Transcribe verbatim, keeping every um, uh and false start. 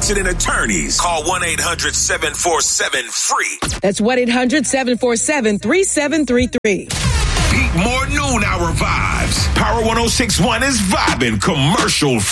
Accident attorneys. Call one eight hundred seven four seven free. That's one eight hundred seven four seven three seven three three. Pete Moore Noon Hour Vibes. Power one oh six point one is vibing commercial free.